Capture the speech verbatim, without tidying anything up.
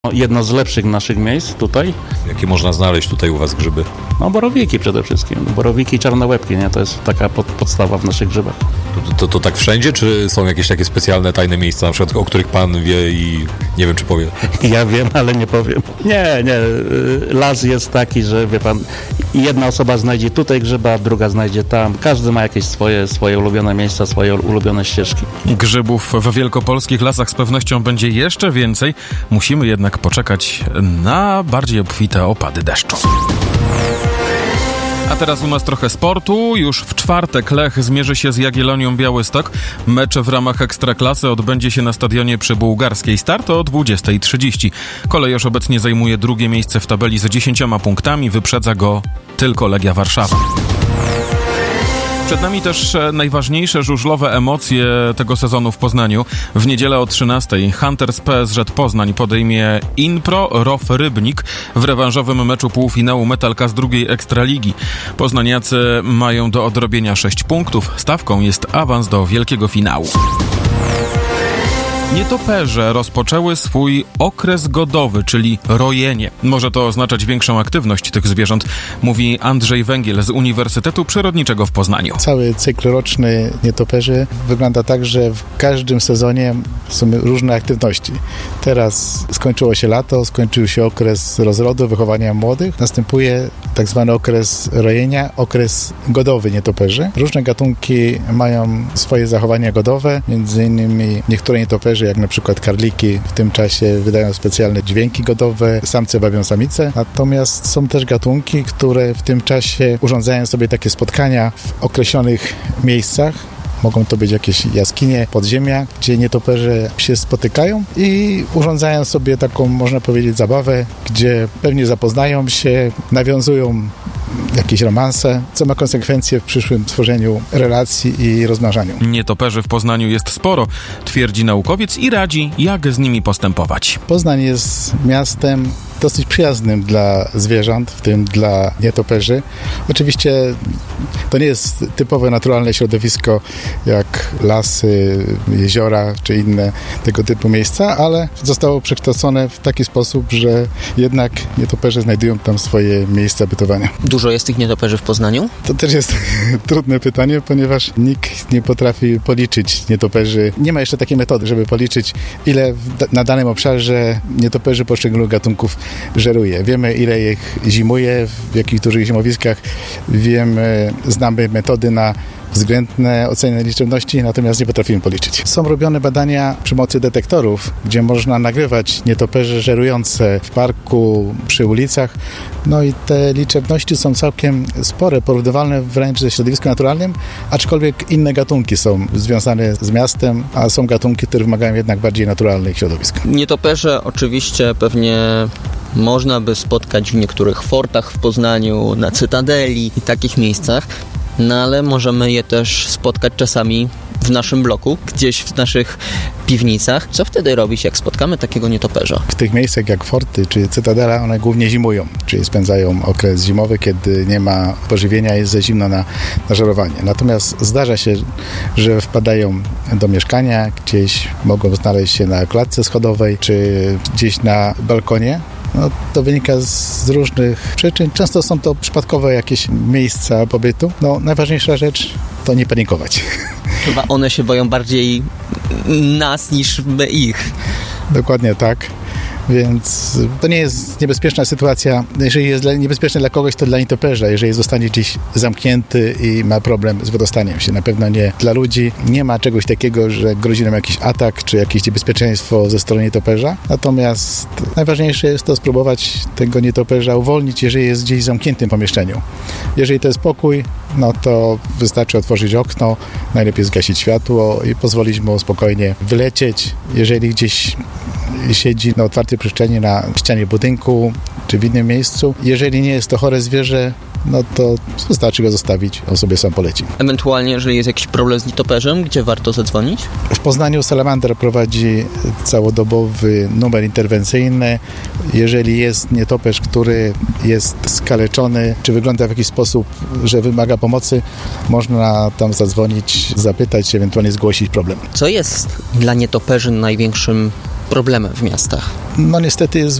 Jedno z lepszych naszych miejsc tutaj. Jakie można znaleźć tutaj u was grzyby? No borowiki przede wszystkim. Borowiki i czarne łebki, nie? To jest taka pod, podstawa w naszych grzybach. To, to, to tak wszędzie, czy są jakieś takie specjalne, tajne miejsca, na przykład, o których pan wie i nie wiem, czy powie? Ja wiem, ale nie powiem. Nie, nie. Las jest taki, że wie pan, jedna osoba znajdzie tutaj grzyba, druga znajdzie tam. Każdy ma jakieś swoje, swoje ulubione miejsca, swoje ulubione ścieżki. Grzybów w wielkopolskich lasach z pewnością będzie jeszcze więcej. Musimy jednak poczekać na bardziej obfite opady deszczu. A teraz u nas trochę sportu. Już w czwartek Lech zmierzy się z Jagiellonią Białystok. Mecz w ramach Ekstraklasy odbędzie się na stadionie przy Bułgarskiej. Start o dwudziesta trzydzieści. Kolejorz obecnie zajmuje drugie miejsce w tabeli z dziesięcioma punktami. Wyprzedza go tylko Legia Warszawa. Przed nami też najważniejsze żużlowe emocje tego sezonu w Poznaniu. W niedzielę o trzynastej Hunters P S Z Poznań podejmie Inpro Row Rybnik w rewanżowym meczu półfinału Metalka z drugiej Ekstraligi. Poznaniacy mają do odrobienia sześć punktów. Stawką jest awans do wielkiego finału. Nietoperze rozpoczęły swój okres godowy, czyli rojenie. Może to oznaczać większą aktywność tych zwierząt, mówi Andrzej Węgiel z Uniwersytetu Przyrodniczego w Poznaniu. Cały cykl roczny nietoperzy wygląda tak, że w każdym sezonie są różne aktywności. Teraz skończyło się lato, skończył się okres rozrodu, wychowania młodych. Następuje tak zwany okres rojenia, okres godowy nietoperzy. Różne gatunki mają swoje zachowania godowe, między innymi niektóre nietoperzy, jak na przykład karliki, w tym czasie wydają specjalne dźwięki godowe, samce wabią samice, natomiast są też gatunki, które w tym czasie urządzają sobie takie spotkania w określonych miejscach. Mogą to być jakieś jaskinie, podziemia, gdzie nietoperze się spotykają i urządzają sobie taką, można powiedzieć, zabawę, gdzie pewnie zapoznają się, nawiązują jakieś romanse, co ma konsekwencje w przyszłym tworzeniu relacji i rozmnażaniu. Nietoperzy w Poznaniu jest sporo, twierdzi naukowiec i radzi, jak z nimi postępować. Poznań jest miastem dosyć przyjaznym dla zwierząt, w tym dla nietoperzy. Oczywiście to nie jest typowe naturalne środowisko jak lasy, jeziora czy inne tego typu miejsca, ale zostało przekształcone w taki sposób, że jednak nietoperze znajdują tam swoje miejsca bytowania. Dużo jest tych nietoperzy w Poznaniu? To też jest trudne pytanie, ponieważ nikt nie potrafi policzyć nietoperzy. Nie ma jeszcze takiej metody, żeby policzyć, ile na danym obszarze nietoperzy poszczególnych gatunków żeruje. Wiemy, ile ich zimuje, w jakich dużych zimowiskach. Wiemy, znamy metody na względne oceny liczebności, natomiast nie potrafimy policzyć. Są robione badania przy pomocy detektorów, gdzie można nagrywać nietoperze żerujące w parku, przy ulicach. No i te liczebności są całkiem spore, porównywalne wręcz ze środowiskiem naturalnym, aczkolwiek inne gatunki są związane z miastem, a są gatunki, które wymagają jednak bardziej naturalnych środowisk. Nietoperze oczywiście pewnie można by spotkać w niektórych fortach w Poznaniu, na Cytadeli i takich miejscach, no ale możemy je też spotkać czasami w naszym bloku, gdzieś w naszych piwnicach. Co wtedy robić, jak spotkamy takiego nietoperza? W tych miejscach jak forty czy Cytadela, one głównie zimują, czyli spędzają okres zimowy, kiedy nie ma pożywienia, jest za zimno na, na żerowanie. Natomiast zdarza się, że wpadają do mieszkania, gdzieś mogą znaleźć się na klatce schodowej, czy gdzieś na balkonie. No, to wynika z różnych przyczyn. Często są to przypadkowe jakieś miejsca pobytu. No, najważniejsza rzecz to nie panikować. Chyba one się boją bardziej nas niż my ich. Dokładnie tak. Więc to nie jest niebezpieczna sytuacja. Jeżeli jest niebezpieczne dla kogoś, to dla nietoperza. Jeżeli zostanie gdzieś zamknięty i ma problem z wydostaniem się. Na pewno nie dla ludzi. Nie ma czegoś takiego, że grozi nam jakiś atak, czy jakieś niebezpieczeństwo ze strony nietoperza. Natomiast najważniejsze jest to spróbować tego nietoperza uwolnić, jeżeli jest gdzieś w zamkniętym pomieszczeniu. Jeżeli to jest pokój, no to wystarczy otworzyć okno, najlepiej zgasić światło i pozwolić mu spokojnie wylecieć. Jeżeli gdzieś siedzi na otwartej przestrzeni, na ścianie budynku czy w innym miejscu. Jeżeli nie jest to chore zwierzę, no to wystarczy go zostawić, on sobie sam poleci. Ewentualnie, jeżeli jest jakiś problem z nietoperzem, gdzie warto zadzwonić? W Poznaniu Salamander prowadzi całodobowy numer interwencyjny. Jeżeli jest nietoperz, który jest skaleczony, czy wygląda w jakiś sposób, że wymaga pomocy, można tam zadzwonić, zapytać się, ewentualnie zgłosić problem. Co jest dla nietoperzy największym problemem w miastach? no niestety jest